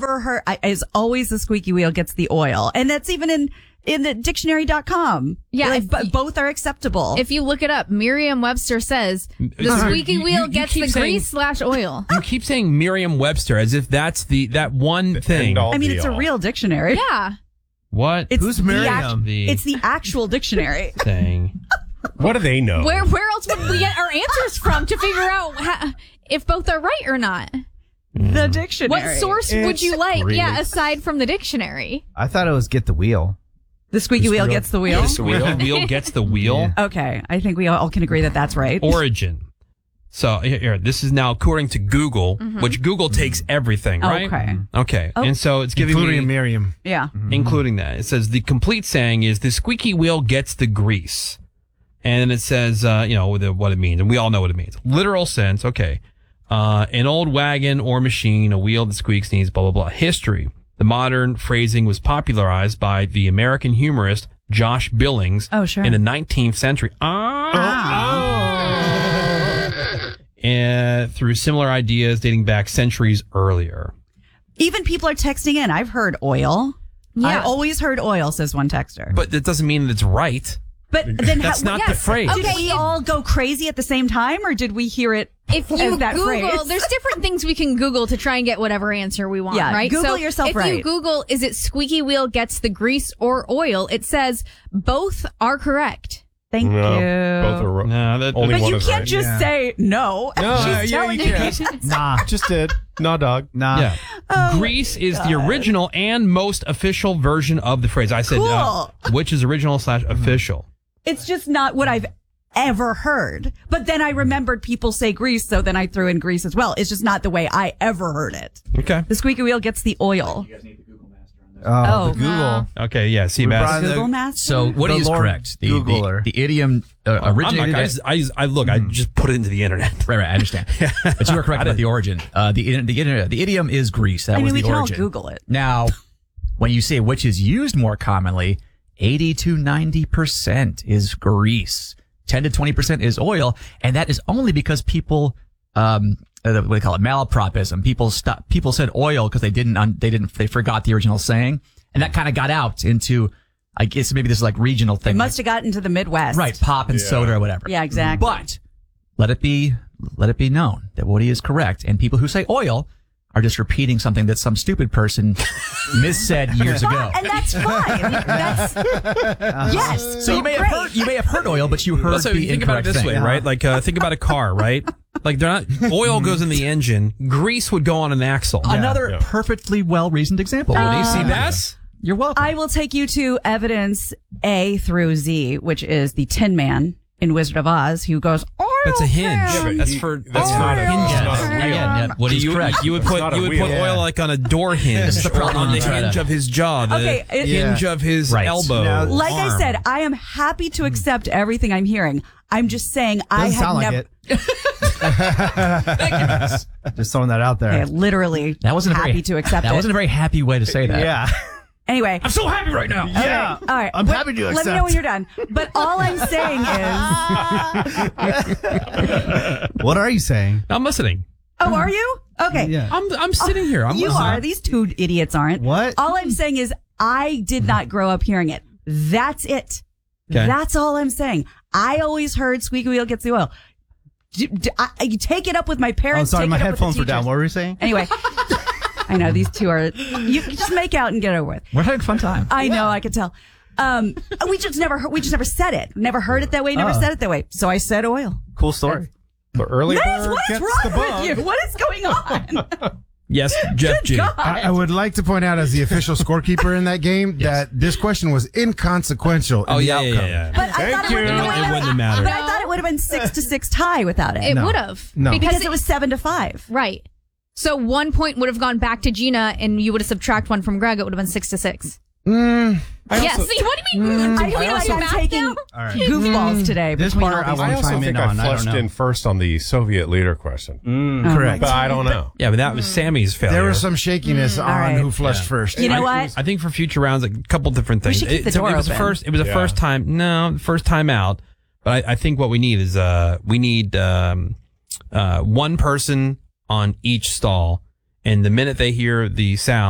ever heard is always the squeaky wheel gets the oil. And that's even in the dictionary.com. Yeah. Like, both are acceptable. If you look it up, Merriam-Webster says the squeaky wheel gets the grease/oil. You keep saying Merriam-Webster as if that's that one thing. I mean, it's a real dictionary. Yeah. What? Who's Merriam? It's the actual dictionary. Thing. What do they know? Where else would we get our answers from to figure out if both are right or not? The dictionary. What source would you like? really- Yeah, aside from the dictionary. I thought it was get the wheel. The squeaky wheel gets the wheel. The wheel gets the wheel. Okay. I think we all can agree that that's right. Origin. So here, this is now according to Google, which Google takes everything, right? Okay. Okay. Oh. And so it's giving Including me, Miriam. Yeah. including that. It says the complete saying is the squeaky wheel gets the grease. And then it says, what it means. And we all know what it means. Literal sense. Okay. An old wagon or machine, a wheel that squeaks, needs blah, blah, blah. History. The modern phrasing was popularized by the American humorist Josh Billings Oh, sure. in the 19th century. And through similar ideas dating back centuries earlier. Even people are texting in. I've heard oil. Yeah. I always heard oil, says one texter. But that doesn't mean that it's right. But then That's not the phrase. Did we all go crazy at the same time, or did we hear it If you as that Google, phrase? there's different things we can Google to try and get whatever answer we want, Yeah, right? Google so yourself if right. you Google, is it squeaky wheel gets the grease or oil? It says both are correct. Thank No, you. both are No, that, Only But one you is can't right. just say no. She's telling you can. Nah. Just did. No, dog. Nah. Yeah. Oh, Grease is the original and most official version of the phrase. I said, Cool. which is original / official. It's just not what I've ever heard. But then I remembered people say grease, so then I threw in grease as well. It's just not the way I ever heard it. Okay. The squeaky wheel gets the oil. Oh, Oh. the Google. Okay. Yeah. See, We Matt. brought Google the- Master? So what The is Lord correct? Googler. The idiom originated. I just put it into the internet. Right, I understand. But you were correct about the origin. The idiom is grease. That I was mean, we the can all origin. Google it. Now, when you say which is used more commonly, 80 to 90% is grease. 10 to 20% is oil, and that is only because people, what do they call it, malapropism. People said oil because they forgot the original saying, and that kind of got out into, I guess maybe this is like regional thing. It must have gotten to the Midwest. Right, pop and soda or whatever. Yeah, exactly. But let it be known that Woody is correct, and people who say oil are just repeating something that some stupid person missaid years ago. And that's fine. That's yes. So you may have heard oil, but you heard Also, the you think about it incorrect this thing. way, right? Like, think about a car, right? Like, oil goes in the engine. Grease would go on an axle. Another perfectly well-reasoned example. Woody. See that? You're welcome. I will take you to evidence A through Z, which is the Tin Man in Wizard of Oz, who goes, oil That's a hinge. can." That's not a hinge. it's not a wheel. Yeah, Woody's correct. You would put not a oil wheel. like on a door hinge, This is the or problem on the you try to- hinge of his jaw, the Okay, hinge of his Right. elbow. Now, Like I arm. said, I am happy to accept everything I'm hearing. I'm just saying I Doesn't have sound never. like it. Just throwing that out there. Okay, literally, That wasn't happy a very, to accept That it. wasn't a very happy way to say that. Yeah. Anyway, I'm so happy right now. Yeah. all right. I'm happy to Let me accept. know when you're done. But all I'm saying is, What are you saying? I'm listening. oh, are you? Okay. Yeah. I'm sitting here. I'm You listening. are. These two idiots aren't. What? All I'm saying is I did not grow up hearing it. That's it. Okay. That's all I'm saying. I always heard squeaky wheel gets the oil. You take it up with my Oh, parents. sorry, take my it up with the headphones were down. teachers. What were you saying? Anyway, I know these two are. You just make out and get over with. We're having a fun time. I know. I could tell. We just never said it. Never heard it that way. Never Oh. said it that way. So I said oil. Cool story. The early That is bird what is gets wrong the bug. with you? What is going on? Yes, Jeff G. God. I would like to point out, as the official scorekeeper in that game, that this question was inconsequential. Oh, in the yeah, outcome. yeah. But I thought you. it wouldn't have mattered. But I thought it would have been 6-6 tie without it. It No. would have. No. because it was 7-5. Right. So 1 point would have gone back to Gina, and you would have subtract 1 from Greg. It would have been 6-6. Yes. also- See, what do you mean? I feel like I'm taking goofballs today. This between part all I these want I to also chime think in I on. I don't flushed know. in first on the Soviet leader question. Correct. But I don't know. Yeah, but that was Sammy's failure. There was some shakiness on right. who flushed first. You know what? I think for future rounds, a couple different things. should keep the It- so door it was open. It was the Yeah. first time. No, first time out. But I think what we need is we need one person on each stall, and the minute they hear the sound.